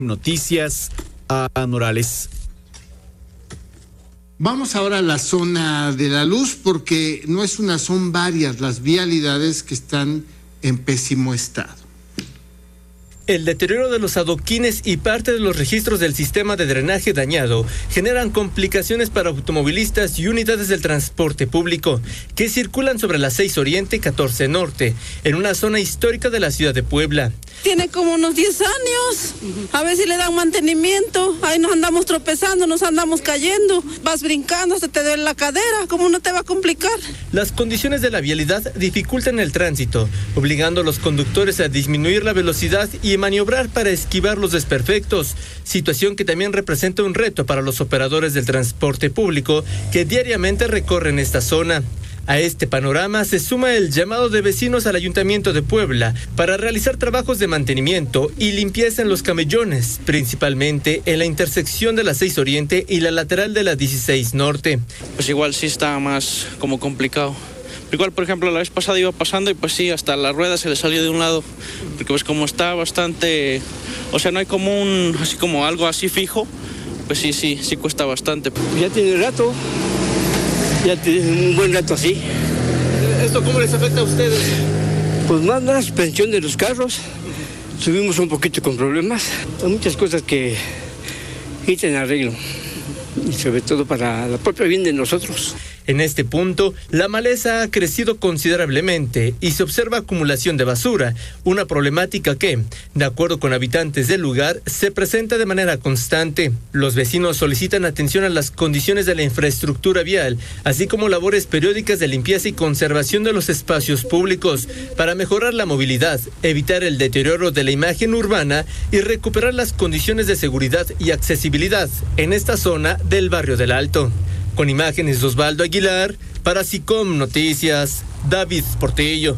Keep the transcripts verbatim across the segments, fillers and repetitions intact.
Noticias a Morales. Vamos ahora a la zona de la luz, porque no es una, son varias las vialidades que están en pésimo estado. El deterioro de los adoquines y parte de los registros del sistema de drenaje dañado generan complicaciones para automovilistas y unidades del transporte público que circulan sobre la seis Oriente catorce Norte, en una zona histórica de la ciudad de Puebla. Tiene como unos diez años, a ver si le dan mantenimiento, ahí nos andamos tropezando, nos andamos cayendo, vas brincando, se te duele la cadera, ¿cómo no te va a complicar? Las condiciones de la vialidad dificultan el tránsito, obligando a los conductores a disminuir la velocidad y maniobrar para esquivar los desperfectos, situación que también representa un reto para los operadores del transporte público que diariamente recorren esta zona. A este panorama se suma el llamado de vecinos al Ayuntamiento de Puebla para realizar trabajos de mantenimiento y limpieza en los camellones, principalmente en la intersección de la seis Oriente y la lateral de la dieciséis Norte. Pues igual sí está más como complicado. Igual, por ejemplo, la vez pasada iba pasando y pues sí, hasta la rueda se le salió de un lado, porque pues como está bastante, o sea, no hay como un, así como algo así fijo, pues sí, sí, sí cuesta bastante. Ya tiene rato. Ya tiene un buen rato así. ¿Esto cómo les afecta a ustedes? Pues más la suspensión de los carros. Subimos un poquito con problemas. Hay muchas cosas que quitan arreglo. Y sobre todo para el propio bien de nosotros. En este punto, la maleza ha crecido considerablemente y se observa acumulación de basura, una problemática que, de acuerdo con habitantes del lugar, se presenta de manera constante. Los vecinos solicitan atención a las condiciones de la infraestructura vial, así como labores periódicas de limpieza y conservación de los espacios públicos, para mejorar la movilidad, evitar el deterioro de la imagen urbana y recuperar las condiciones de seguridad y accesibilidad en esta zona del barrio del Alto. Con imágenes de Osvaldo Aguilar, para SICOM Noticias, David Portillo.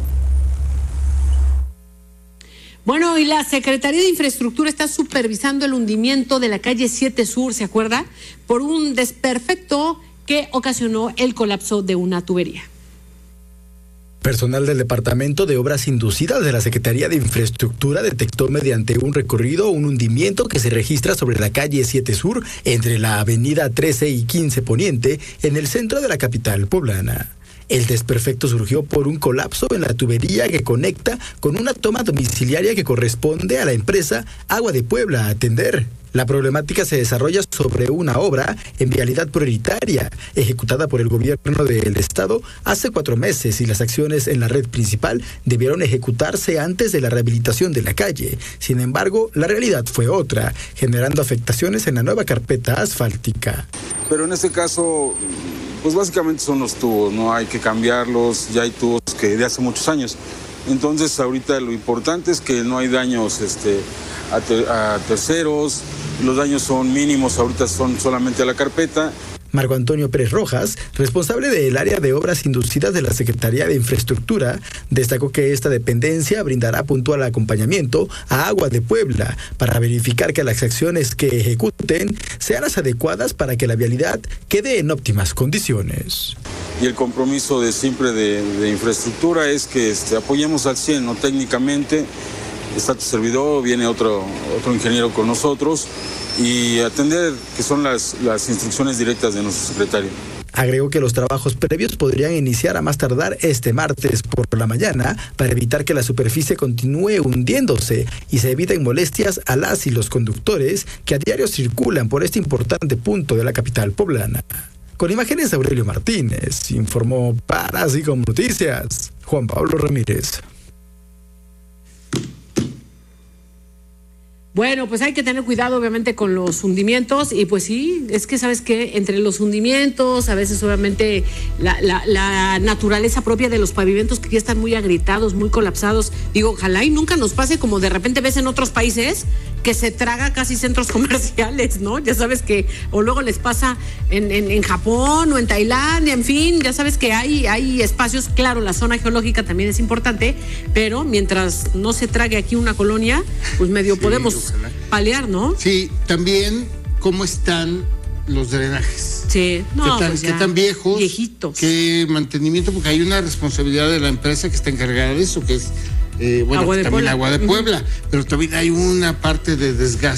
Bueno, y la Secretaría de Infraestructura está supervisando el hundimiento de la calle siete Sur, ¿se acuerda? Por un desperfecto que ocasionó el colapso de una tubería. Personal del Departamento de Obras Inducidas de la Secretaría de Infraestructura detectó mediante un recorrido un hundimiento que se registra sobre la calle siete Sur entre la avenida trece y quince Poniente en el centro de la capital poblana. El desperfecto surgió por un colapso en la tubería que conecta con una toma domiciliaria que corresponde a la empresa Agua de Puebla a atender. La problemática se desarrolla sobre una obra en vialidad prioritaria, ejecutada por el gobierno del estado hace cuatro meses y las acciones en la red principal debieron ejecutarse antes de la rehabilitación de la calle. Sin embargo, la realidad fue otra, generando afectaciones en la nueva carpeta asfáltica. Pero en este caso, pues básicamente son los tubos, no hay que cambiarlos, ya hay tubos que de hace muchos años. Entonces, ahorita lo importante es que no hay daños este, a, ter- a terceros. Los daños son mínimos, ahorita son solamente a la carpeta. Marco Antonio Pérez Rojas, responsable del área de obras inducidas de la Secretaría de Infraestructura, destacó que esta dependencia brindará puntual acompañamiento a Agua de Puebla para verificar que las acciones que ejecuten sean las adecuadas para que la vialidad quede en óptimas condiciones. Y el compromiso de siempre de, de infraestructura es que este, apoyemos al cien, ¿no? Técnicamente. Está tu servidor, viene otro, otro ingeniero con nosotros y atender que son las, las instrucciones directas de nuestro secretario. Agregó que los trabajos previos podrían iniciar a más tardar este martes por la mañana para evitar que la superficie continúe hundiéndose y se eviten molestias a las y los conductores que a diario circulan por este importante punto de la capital poblana. Con imágenes de Aurelio Martínez, informó para SICOM Noticias, Juan Pablo Ramírez. Bueno, pues hay que tener cuidado obviamente con los hundimientos y pues sí, es que sabes que entre los hundimientos, a veces obviamente la, la, la naturaleza propia de los pavimentos que ya están muy agrietados, muy colapsados, digo, ojalá y nunca nos pase como de repente ves en otros países que se traga casi centros comerciales, ¿no? Ya sabes que, o luego les pasa en, en, en Japón o en Tailandia, en fin, ya sabes que hay, hay espacios, claro, la zona geológica también es importante, pero mientras no se trague aquí una colonia, pues medio sí, podemos ojalá paliar, ¿no? Sí, también cómo están los drenajes. Sí, no, ¿Qué tan, pues ¿qué tan viejos? Viejitos. ¿Qué mantenimiento? Porque hay una responsabilidad de la empresa que está encargada de eso, que es eh, bueno, Agua de también Puebla. Agua de Puebla, uh-huh. pero también hay una parte de desgaste